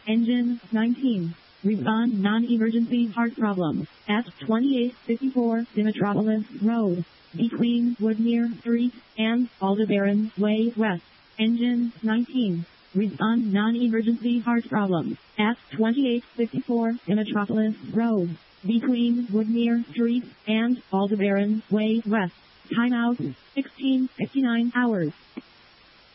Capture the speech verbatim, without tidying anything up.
Engine nineteen. Respond non-emergency heart problem at twenty-eight fifty-four Dimitropolis Road, between Woodmere Street and Aldebaran Way West. Engine nineteen. Respond non-emergency heart problem at twenty-eight fifty-four Dimitropolis Road, between Woodmere Street and Aldebaran Way West. Timeout sixteen fifty-nine hours.